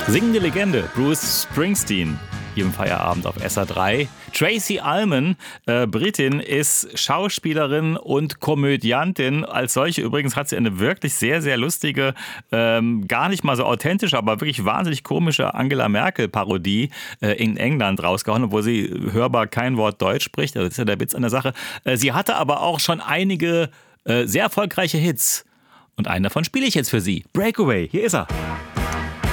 Singende Legende, Bruce Springsteen, hier im Feierabend auf SA3. Tracey Ullman, Britin, ist Schauspielerin und Komödiantin. Als solche übrigens hat sie eine wirklich sehr, sehr lustige, gar nicht mal so authentische, aber wirklich wahnsinnig komische Angela Merkel-Parodie in England rausgehauen, obwohl sie hörbar kein Wort Deutsch spricht. Das ist ja der Witz an der Sache. Sie hatte aber auch schon einige sehr erfolgreiche Hits. Und einen davon spiele ich jetzt für Sie. Breakaway, hier ist er.